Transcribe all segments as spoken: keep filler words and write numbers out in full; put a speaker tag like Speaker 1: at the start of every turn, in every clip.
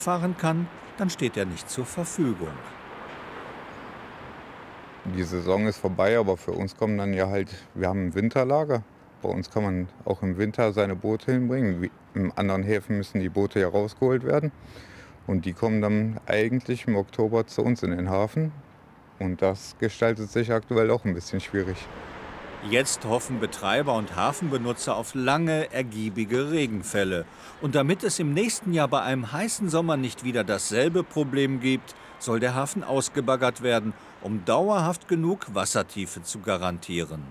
Speaker 1: fahren kann, dann steht er nicht zur Verfügung.
Speaker 2: Die Saison ist vorbei, aber für uns kommen dann ja halt, wir haben ein Winterlager. Bei uns kann man auch im Winter seine Boote hinbringen. Wie in anderen Häfen müssen die Boote ja rausgeholt werden. Und die kommen dann eigentlich im Oktober zu uns in den Hafen. Und das gestaltet sich aktuell auch ein bisschen schwierig.
Speaker 1: Jetzt hoffen Betreiber und Hafenbenutzer auf lange, ergiebige Regenfälle. Und damit es im nächsten Jahr bei einem heißen Sommer nicht wieder dasselbe Problem gibt, soll der Hafen ausgebaggert werden, um dauerhaft genug Wassertiefe zu garantieren.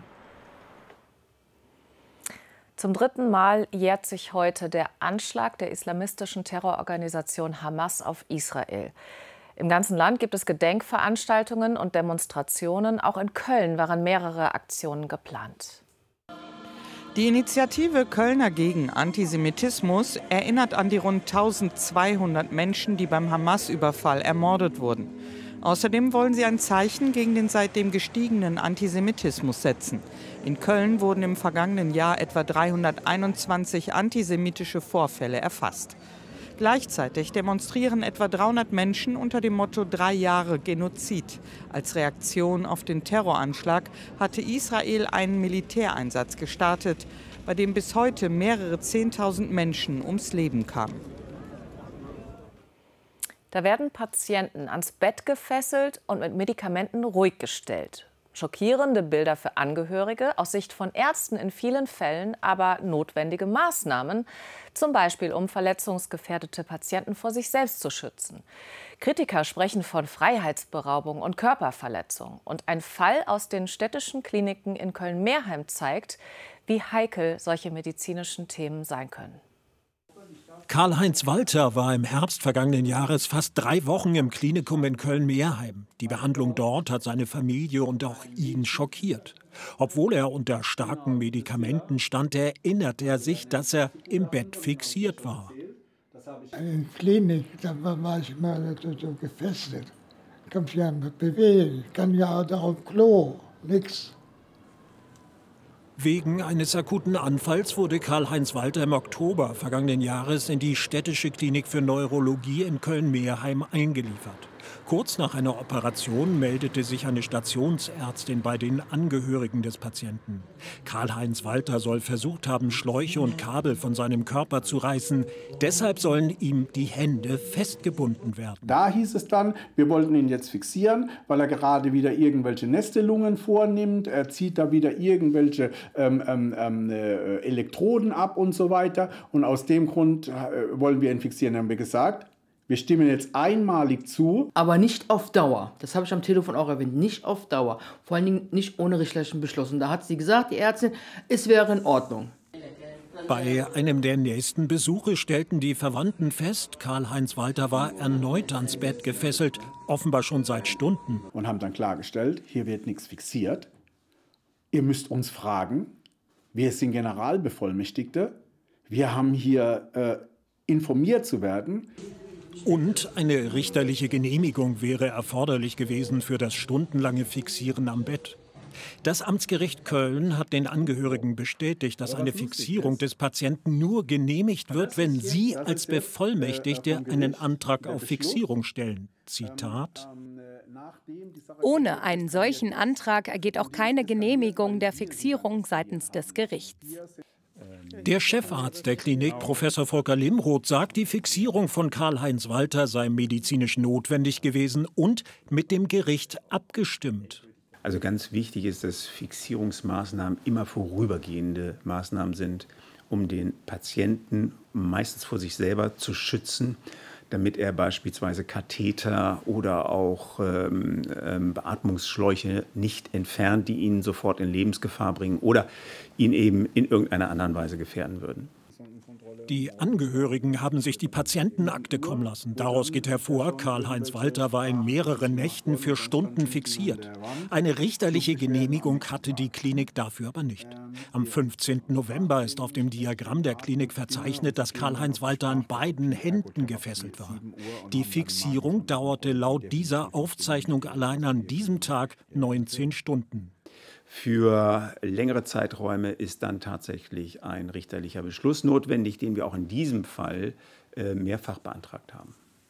Speaker 3: Zum dritten Mal jährt sich heute der Anschlag der islamistischen Terrororganisation Hamas auf Israel. Im ganzen Land gibt es Gedenkveranstaltungen und Demonstrationen. Auch in Köln waren mehrere Aktionen geplant.
Speaker 4: Die Initiative Kölner gegen Antisemitismus erinnert an die rund eintausendzweihundert Menschen, die beim Hamas-Überfall ermordet wurden. Außerdem wollen sie ein Zeichen gegen den seitdem gestiegenen Antisemitismus setzen. In Köln wurden im vergangenen Jahr etwa dreihunderteinundzwanzig antisemitische Vorfälle erfasst. Gleichzeitig demonstrieren etwa dreihundert Menschen unter dem Motto Drei Jahre Genozid. Als Reaktion auf den Terroranschlag hatte Israel einen Militäreinsatz gestartet, bei dem bis heute mehrere Zehntausend Menschen ums Leben kamen.
Speaker 3: Da werden Patienten ans Bett gefesselt und mit Medikamenten ruhig gestellt. Schockierende Bilder für Angehörige, aus Sicht von Ärzten in vielen Fällen aber notwendige Maßnahmen, zum Beispiel um verletzungsgefährdete Patienten vor sich selbst zu schützen. Kritiker sprechen von Freiheitsberaubung und Körperverletzung. Und ein Fall aus den städtischen Kliniken in Köln-Meerheim zeigt, wie heikel solche medizinischen Themen sein können.
Speaker 5: Karl-Heinz Walter war im Herbst vergangenen Jahres fast drei Wochen im Klinikum in Köln-Meerheim. Die Behandlung dort hat seine Familie und auch ihn schockiert. Obwohl er unter starken Medikamenten stand, erinnert er sich, dass er im Bett fixiert war.
Speaker 6: In der Klinik, da war ich mal so, so gefesselt. Ich kann mich ja nicht bewegen, ich kann ja auch auf Klo, nichts.
Speaker 5: Wegen eines akuten Anfalls wurde Karl-Heinz Walter im Oktober vergangenen Jahres in die städtische Klinik für Neurologie in Köln-Meerheim eingeliefert. Kurz nach einer Operation meldete sich eine Stationsärztin bei den Angehörigen des Patienten. Karl-Heinz Walter soll versucht haben, Schläuche und Kabel von seinem Körper zu reißen. Deshalb sollen ihm die Hände festgebunden werden.
Speaker 7: Da hieß es dann, wir wollten ihn jetzt fixieren, weil er gerade wieder irgendwelche Nestelungen vornimmt. Er zieht da wieder irgendwelche ähm, ähm, äh, Elektroden ab und so weiter. Und aus dem Grund äh, wollen wir ihn fixieren, haben wir gesagt. Wir stimmen jetzt einmalig zu.
Speaker 8: Aber nicht auf Dauer. Das habe ich am Telefon auch erwähnt. Nicht auf Dauer. Vor allen Dingen nicht ohne richterlichen Beschluss. Und da hat sie gesagt, die Ärztin, es wäre in Ordnung.
Speaker 5: Bei einem der nächsten Besuche stellten die Verwandten fest, Karl-Heinz Walter war erneut ans Bett gefesselt, offenbar schon seit Stunden.
Speaker 7: Und haben dann klargestellt, hier wird nichts fixiert. Ihr müsst uns fragen. Wir sind Generalbevollmächtigte. Wir haben hier äh, informiert zu werden.
Speaker 5: Und eine richterliche Genehmigung wäre erforderlich gewesen für das stundenlange Fixieren am Bett. Das Amtsgericht Köln hat den Angehörigen bestätigt, dass eine Fixierung des Patienten nur genehmigt wird, wenn sie als Bevollmächtigte einen Antrag auf Fixierung stellen. Zitat:
Speaker 9: Ohne einen solchen Antrag ergeht auch keine Genehmigung der Fixierung seitens des Gerichts.
Speaker 5: Der Chefarzt der Klinik, Professor Volker Limroth, sagt, die Fixierung von Karl-Heinz Walter sei medizinisch notwendig gewesen und mit dem Gericht abgestimmt.
Speaker 10: Also ganz wichtig ist, dass Fixierungsmaßnahmen immer vorübergehende Maßnahmen sind, um den Patienten meistens vor sich selber zu schützen, damit er beispielsweise Katheter oder auch ähm, ähm, Beatmungsschläuche nicht entfernt, die ihn sofort in Lebensgefahr bringen oder ihn eben in irgendeiner anderen Weise gefährden würden.
Speaker 5: Die Angehörigen haben sich die Patientenakte kommen lassen. Daraus geht hervor, Karl-Heinz Walter war in mehreren Nächten für Stunden fixiert. Eine richterliche Genehmigung hatte die Klinik dafür aber nicht. Am fünfzehnten November ist auf dem Diagramm der Klinik verzeichnet, dass Karl-Heinz Walter an beiden Händen gefesselt war. Die Fixierung dauerte laut dieser Aufzeichnung allein an diesem Tag neunzehn Stunden.
Speaker 10: Für längere Zeiträume ist dann tatsächlich ein richterlicher Beschluss notwendig, den wir auch in diesem Fall äh, mehrfach beantragt haben.